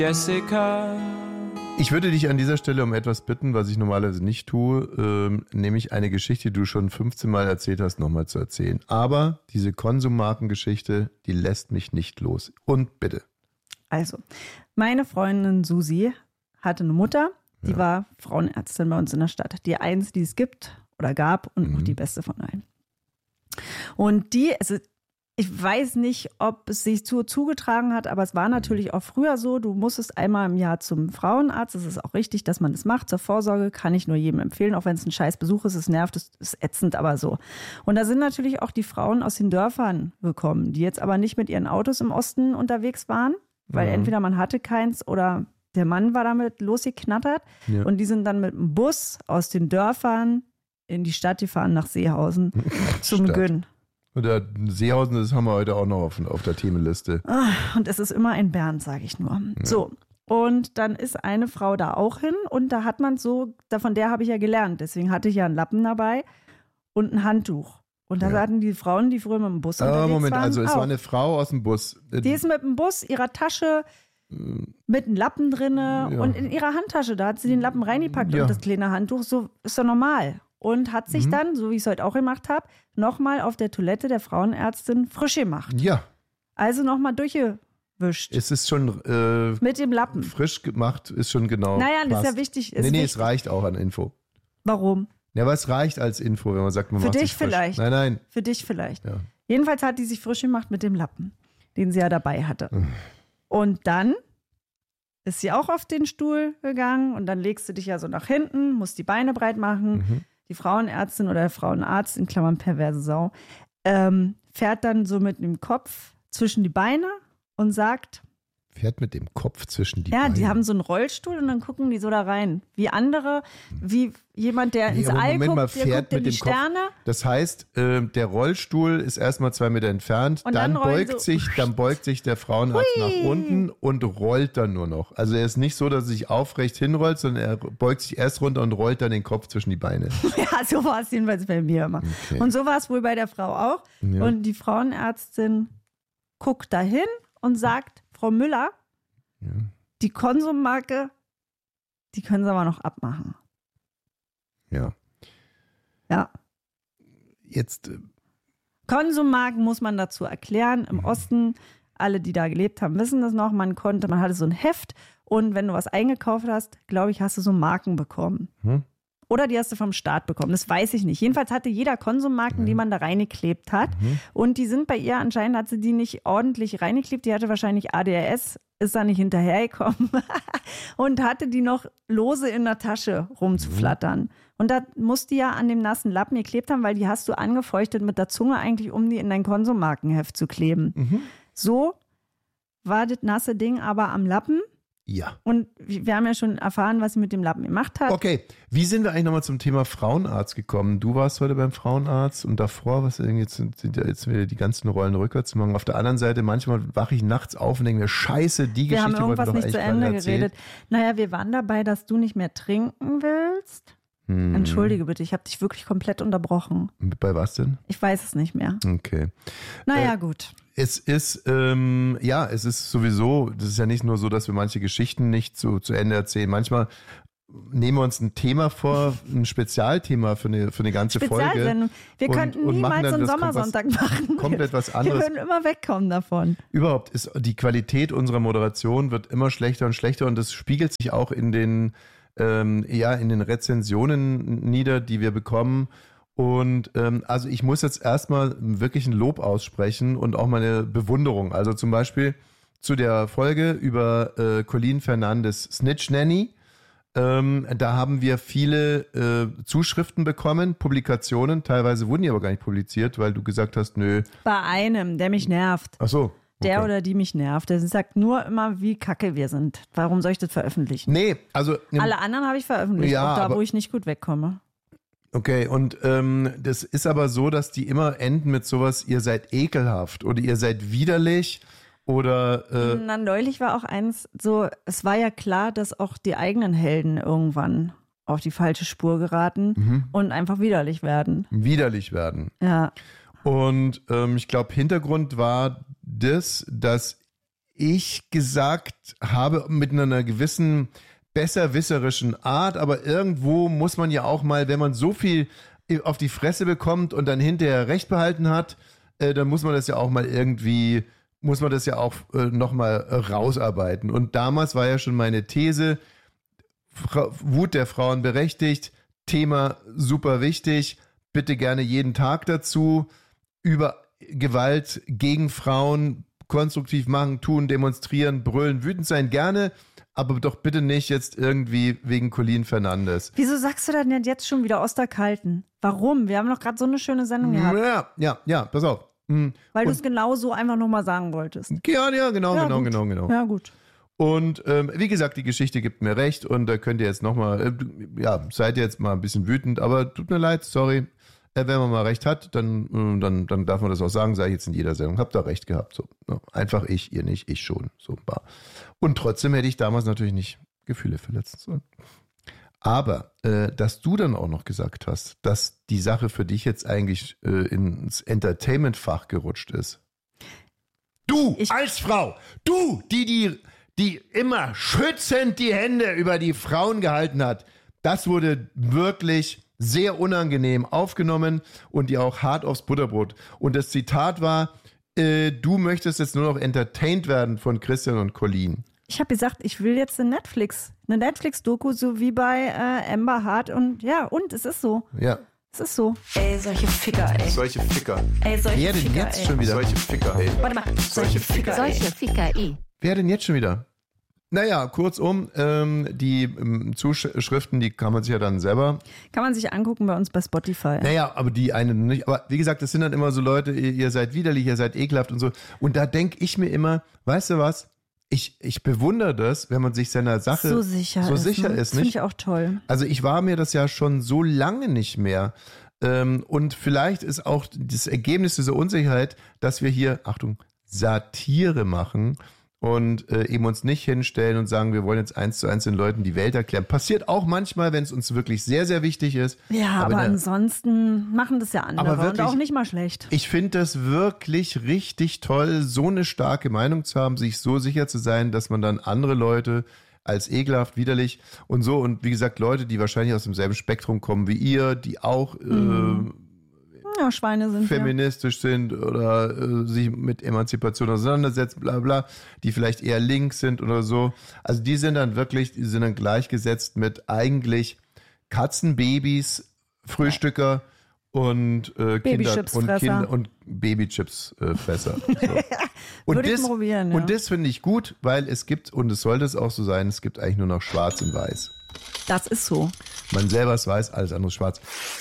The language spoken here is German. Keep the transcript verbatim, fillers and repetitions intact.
Jessica. Ich würde dich an dieser Stelle um etwas bitten, was ich normalerweise nicht tue, ähm, nämlich eine Geschichte, die du schon fünfzehn Mal erzählt hast, nochmal zu erzählen. Aber diese Konsummarkengeschichte, die lässt mich nicht los. Und bitte. Also, meine Freundin Susi hatte eine Mutter, die Ja. war Frauenärztin bei uns in der Stadt. Die einzige, die es gibt oder gab und Mhm. auch die beste von allen. Und die, also ich weiß nicht, ob es sich zu, zugetragen hat, aber es war natürlich auch früher so, du musstest einmal im Jahr zum Frauenarzt. Es ist auch richtig, dass man das macht. Zur Vorsorge kann ich nur jedem empfehlen, auch wenn es ein scheiß Besuch ist. Es nervt, es ist ätzend, aber so. Und da sind natürlich auch die Frauen aus den Dörfern gekommen, die jetzt aber nicht mit ihren Autos im Osten unterwegs waren, weil Mhm. entweder man hatte keins oder der Mann war damit losgeknattert. Ja. Und die sind dann mit dem Bus aus den Dörfern in die Stadt gefahren nach Seehausen zum Stadt. Gönn. Oder Seehausen, das haben wir heute auch noch auf, auf der Themenliste. Und es ist immer ein Bernd, sage ich nur. Ja. So, und dann ist eine Frau da auch hin und da hat man so, da von der habe ich ja gelernt, deswegen hatte ich ja einen Lappen dabei und ein Handtuch. Und da Ja. hatten die Frauen, die früher mit dem Bus Ah, unterwegs Moment, waren, also es auch. war eine Frau aus dem Bus. Die ist mit dem Bus, ihrer Tasche, mit einem Lappen drinne Ja. und in ihrer Handtasche, da hat sie den Lappen reingepackt Ja. und das kleine Handtuch, so ist doch normal. Und hat sich Mhm. dann, so wie ich es heute auch gemacht habe, nochmal auf der Toilette der Frauenärztin frisch gemacht. Ja, Also nochmal durchgewischt. es ist schon äh, Mit dem Lappen. frisch gemacht, ist schon genau. Naja, das ist passt. ja wichtig. Ist Nee, nee, wichtig. es reicht auch an Info. Warum? Ja, aber es reicht als Info, wenn man sagt, man Für macht dich sich frisch. vielleicht. Nein, nein. Für dich vielleicht. Ja. Jedenfalls hat die sich frisch gemacht mit dem Lappen, den sie ja dabei hatte. Und dann ist sie auch auf den Stuhl gegangen und dann legst du dich ja so nach hinten, musst die Beine breit machen. Mhm. Die Frauenärztin oder der Frauenarzt, in Klammern perverse Sau, ähm, fährt dann so mit dem Kopf zwischen die Beine und sagt, Fährt mit dem Kopf zwischen die ja, Beine. die haben so einen Rollstuhl und dann gucken die so da rein. Wie andere, wie jemand, der Nee, ins aber All Moment guckt, mal, der fährt guckt in mit die dem Kopf. Sterne. Das heißt, äh, der Rollstuhl ist erstmal zwei Meter entfernt, Und dann, dann rollen beugt so- sich, dann beugt sich der Frauenarzt Hui. nach unten und rollt dann nur noch. Also er ist nicht so, dass er sich aufrecht hinrollt, sondern er beugt sich erst runter und rollt dann den Kopf zwischen die Beine. Ja, so war es jedenfalls bei mir immer. Okay. Und so war es wohl bei der Frau auch. Ja. Und die Frauenärztin guckt dahin und sagt, Frau Müller, Ja. die Konsummarke, die können Sie aber noch abmachen. Ja. Ja. Jetzt, äh, Konsummarken muss man dazu erklären. Im Osten, alle, die da gelebt haben, wissen das noch. Man konnte, man hatte so ein Heft und wenn du was eingekauft hast, glaube ich, hast du so Marken bekommen. Hm? Oder die hast du vom Staat bekommen. Das weiß ich nicht. Jedenfalls hatte jeder Konsummarken, die man da reingeklebt hat. Mhm. Und die sind bei ihr, anscheinend hat sie die nicht ordentlich reingeklebt. Die hatte wahrscheinlich A D H S, ist da nicht hinterhergekommen und hatte die noch lose in der Tasche rumzuflattern. Und da musst du ja an dem nassen Lappen geklebt haben, weil die hast du angefeuchtet mit der Zunge eigentlich, um die in dein Konsummarkenheft zu kleben. Mhm. So war das nasse Ding aber am Lappen. ja. Und wir haben ja schon erfahren, was sie mit dem Lappen gemacht hat. Okay, wie sind wir eigentlich nochmal zum Thema Frauenarzt gekommen? Du warst heute beim Frauenarzt und davor, was denn jetzt sind, sind ja jetzt wieder die ganzen Rollen rückwärts zu machen. Auf der anderen Seite, manchmal wache ich nachts auf und denke mir, scheiße, die Wir haben Geschichte wollten wir irgendwas doch nicht eigentlich zu gerade Ende erzählen. geredet. Naja, wir waren dabei, dass du nicht mehr trinken willst. Hm. Entschuldige bitte, ich habe dich wirklich komplett unterbrochen. Bei was denn? Ich weiß es nicht mehr. Okay. Naja, Äh, gut. Es ist, ähm, ja, es ist sowieso, das ist ja nicht nur so, dass wir manche Geschichten nicht zu, zu Ende erzählen. Manchmal nehmen wir uns ein Thema vor, ein Spezialthema für eine, für eine ganze Folge. Spezialsendung. Wir und- könnten und machen niemals dann einen das komplett Sommersonntag machen. komplett was Wir anderes. würden immer wegkommen davon. Überhaupt ist die Qualität unserer Moderation wird immer schlechter und schlechter und das spiegelt sich auch in den, ähm, ja, in den Rezensionen nieder, die wir bekommen. Und ähm, also ich muss jetzt erstmal wirklich ein Lob aussprechen und auch meine Bewunderung. Also zum Beispiel zu der Folge über äh, Colleen Fernandes Snitch Nanny. Ähm, da haben wir viele äh, Zuschriften bekommen, Publikationen. Teilweise wurden die aber gar nicht publiziert, weil du gesagt hast, nö. Bei einem, der mich nervt. Ach so. Der okay. oder die mich nervt. Der sagt nur immer, wie kacke wir sind. Warum soll ich das veröffentlichen? Nee, also Alle anderen habe ich veröffentlicht, Ja, auch da, aber- wo ich nicht gut wegkomme. okay, und ähm, das ist aber so, dass die immer enden mit sowas, ihr seid ekelhaft oder ihr seid widerlich oder äh, Na, neulich war auch eins so, es war ja klar, dass auch die eigenen Helden irgendwann auf die falsche Spur geraten Mhm. und einfach widerlich werden. widerlich werden. Ja. Und ähm, ich glaube, Hintergrund war das, dass ich gesagt habe, mit einer gewissen besserwisserischen Art, aber irgendwo muss man ja auch mal, wenn man so viel auf die Fresse bekommt und dann hinterher Recht behalten hat, äh, dann muss man das ja auch mal irgendwie, muss man das ja auch äh, nochmal äh, rausarbeiten. Und damals war ja schon meine These, Fra- Wut der Frauen berechtigt, Thema super wichtig, bitte gerne jeden Tag dazu, über Gewalt gegen Frauen konstruktiv machen, tun, demonstrieren, brüllen, wütend sein, gerne, aber doch bitte nicht jetzt irgendwie wegen Colin Fernandes. Wieso sagst du denn jetzt schon wieder Osterkalten? Warum? Wir haben doch gerade so eine schöne Sendung gehabt. Ja, ja, ja, pass auf. Mhm. Weil du es genau so einfach nochmal sagen wolltest. Ja, ja, genau, Ja, genau, gut. genau, genau. Ja, gut. Und ähm, wie gesagt, die Geschichte gibt mir recht und da könnt ihr jetzt nochmal, äh, ja, seid ihr jetzt mal ein bisschen wütend, aber tut mir leid, sorry. Äh, wenn man mal recht hat, dann, äh, dann, dann darf man das auch sagen, sage ich jetzt in jeder Sendung. Habt da recht gehabt. So, ne? Einfach ich, ihr nicht, ich schon. So war. Und trotzdem hätte ich damals natürlich nicht Gefühle verletzen sollen. Aber, äh, dass du dann auch noch gesagt hast, dass die Sache für dich jetzt eigentlich äh, ins Entertainment-Fach gerutscht ist. Du Ich- als Frau, du, die, die, die immer schützend die Hände über die Frauen gehalten hat, das wurde wirklich sehr unangenehm aufgenommen und dir auch hart aufs Butterbrot. Und das Zitat war, äh, du möchtest jetzt nur noch entertained werden von Christian und Colin. Ich habe gesagt, ich will jetzt eine Netflix, eine Netflix-Doku, so wie bei äh, Amber Hart und ja, und es ist so. Ja. Es ist so. Ey, solche Ficker, ey. Solche Ficker. Ey, solche Wer denn Ficker, jetzt ey. schon wieder? Solche Ficker, ey. Warte mal, solche Ficker, ey. Solche Ficker, ey. Wer denn jetzt schon wieder? Naja, kurzum, ähm, die ähm, Zuschriften, die kann man sich ja dann selber. Kann man sich angucken bei uns bei Spotify. Naja, aber die einen nicht. Aber wie gesagt, das sind dann immer so Leute, ihr, ihr seid widerlich, ihr seid ekelhaft und so. Und da denke ich mir immer, weißt du was? Ich, ich bewundere das, wenn man sich seiner Sache so sicher so ist. sicher ne? ist, Das finde nicht? ich auch toll. Also ich war mir das ja schon so lange nicht mehr. Ähm, und vielleicht ist auch das Ergebnis dieser Unsicherheit, dass wir hier, Achtung, Satire machen und äh, eben uns nicht hinstellen und sagen, wir wollen jetzt eins zu eins den Leuten die Welt erklären. Passiert auch manchmal, wenn es uns wirklich sehr, sehr wichtig ist. Ja, aber, ne, ansonsten machen das ja andere Aber wirklich- und auch nicht mal schlecht. ich finde das wirklich richtig toll, so eine starke Meinung zu haben, sich so sicher zu sein, dass man dann andere Leute als ekelhaft, widerlich und so und wie gesagt, Leute, die wahrscheinlich aus demselben Spektrum kommen wie ihr, die auch Mhm. Ja, Schweine sind äh, feministisch sind oder äh, sich mit Emanzipation auseinandersetzen, bla bla, die vielleicht eher links sind oder so. Also die sind dann wirklich, die sind dann gleichgesetzt mit eigentlich Katzenbabys, Frühstücker und äh, Kinder und, Babychipsfresser. Kinder und Babychipsfresser. So. Und Würde ich das, probieren, ja. und das finde ich gut, weil es gibt, und es sollte es auch so sein, es gibt eigentlich nur noch schwarz und weiß. Das ist so. Man selber ist weiß, alles andere ist schwarz.